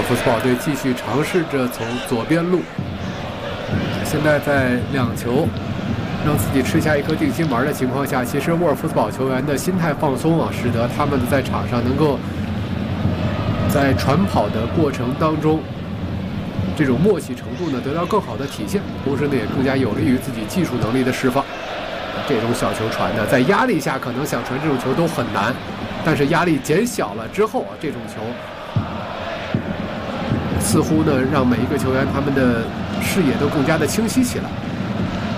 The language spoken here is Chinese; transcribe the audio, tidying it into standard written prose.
夫斯堡队继续尝试着从左边路，现在在2球让自己吃下一颗定心丸的情况下，其实沃尔夫斯堡球员的心态放松啊，使得他们在场上能够在传跑的过程当中，这种默契程度呢得到更好的体现，同时呢也更加有利于自己技术能力的释放。这种小球传的，在压力下可能想传这种球都很难，但是压力减小了之后啊，这种球似乎呢让每一个球员他们的视野都更加的清晰起来。